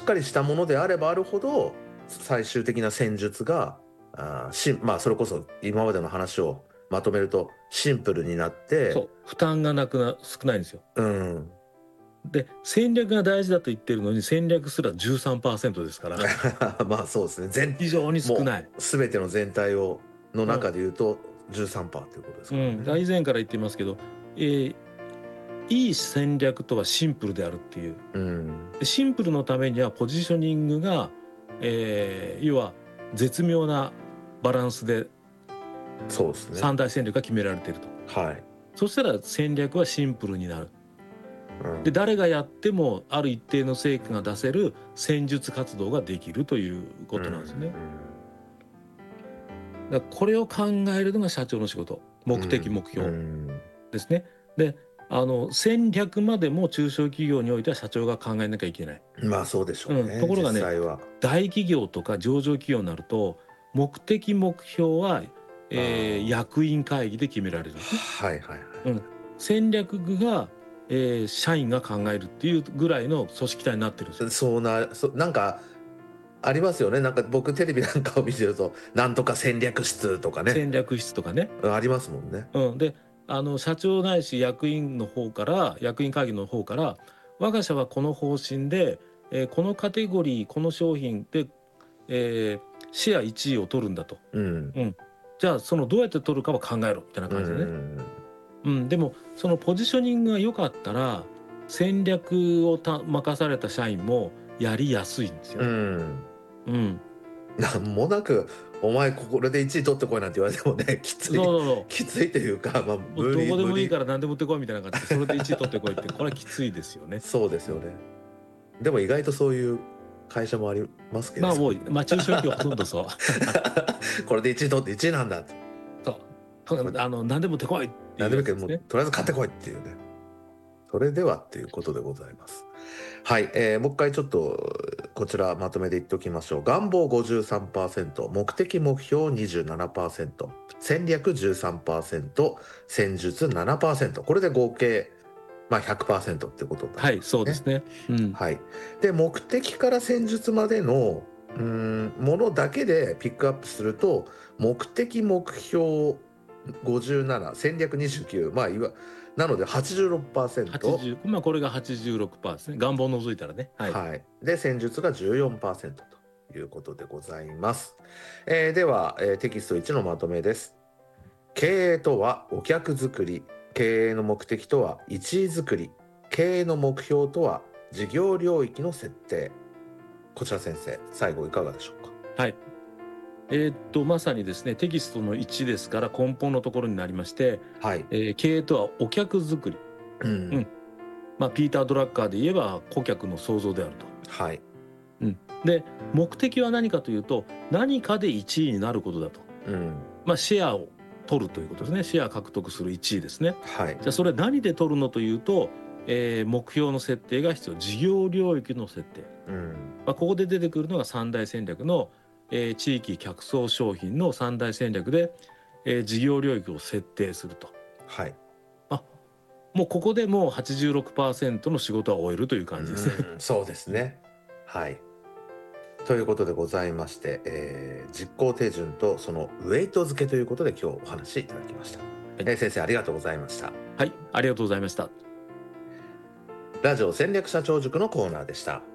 っかりしたものであればあるほど最終的な戦術がそれこそ今までの話をまとめるとシンプルになって、 そう負担が少ないんですよ。 うん、 で戦略が大事だと言ってるのに戦略すら 13% ですからまあそうですね。 非常に少もない。 う全ての全体のうん中で言うと 13% ということですからだからね。 以前から言っていますけど、いい戦略とはシンプルであるっていう。 うん、 でシンプルのためにはポジショニングが、要は絶妙なバランスでそうですね。 三大戦略が決められていると。 はい。 そしたら戦略はシンプルになる。 うんで誰がやってもある一定の成果が出せる戦術活動ができるということなんですね。だからこれを考えるのが社長の仕事、目的目標ですね。で戦略までも中小企業においては社長が考えなきゃいけない。 まあそうでしょうね、 ところがね、 実際は。 大企業とか上場企業になると目的目標は、役員会議で決められるんですね。 はいはいはい。 戦略が、社員が考えるっていうぐらいの組織体になってるんですよ。 なんかありますよね。なんか僕テレビなんかを見てるとなんとか戦略室とかね、 戦略室とかね。 ありますもんね。 で社長ないし役員会議の方から我が社はこの方針で、このカテゴリーこの商品で、シェア1位を取るんだと、じゃあそのどうやって取るかは考えろみたいな感じでね。でもそのポジショニングが良かったら戦略を任された社員もやりやすいんですよね。 なんもなくお前これで1位取ってこいなんて言われてもね、きついというか、 もうどこでもいいから何でもってこいみたいな感じでそれで1位取ってこいってこれはきついですよね。 そうですよね。でも意外とそういう会社もありますけど、 もう中小企業ほとんどそうこれで1位取って1位なんだって、 そう何でもってこいっていうやつですね。 とりあえず買ってこいっていうね、それではっていうことでございます。はい、もう一回ちょっとこちらまとめていっておきましょう。願望 53%、目的目標 27%、戦略 13%、戦術 7%、これで合計100% ってことだ、ね。 はい、そうですね。 はい。で目的から戦術までのものだけでピックアップすると、目的目標57、戦略29、なので 86%。 これが 86% ですね。願望を除いたらね。 はい。で戦術が 14% ということでございます。では、テキスト1のまとめです。経営とはお客作り、経営の目的とは1位作り、経営の目標とは事業領域の設定。こちら先生、最後いかがでしょうか。 はい。まさにですね、テキストの1ですから根本のところになりまして、 はい。 経営とはお客作り。ピーター・ドラッカーで言えば顧客の創造であると。 はい。 で目的は何かというと何かで1位になることだと。シェアを取るということですね。シェア獲得する1位ですね。 はい。 じゃあそれ何で取るのというと、目標の設定が必要。事業領域の設定。ここで出てくるのが三大戦略の、地域客層商品の三大戦略で、事業領域を設定すると。 はい。 もうここでもう 86% の仕事は終えるという感じですね。 そうですね。はい。ということでございまして、実行手順とそのウェイト付けということで今日お話しいただきました。先生ありがとうございました。 はい、ありがとうございました。 ラジオ戦略社長塾のコーナーでした。